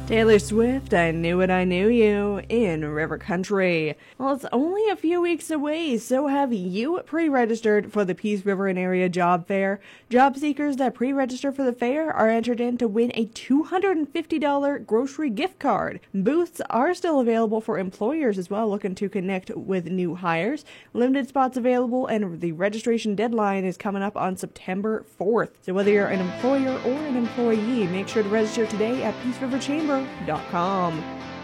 Taylor Swift, I Knew It, I Knew You, in River Country. Well, it's only a few weeks away, so have you pre-registered for the Peace River and Area Job Fair? Job seekers that pre-register for the fair are entered in to win a $250 grocery gift card. Booths are still available for employers as well looking to connect with new hires. Limited spots available, and the registration deadline is coming up on September 4th. So whether you're an employer or an employee, make sure to register today at peaceriverchamber.com.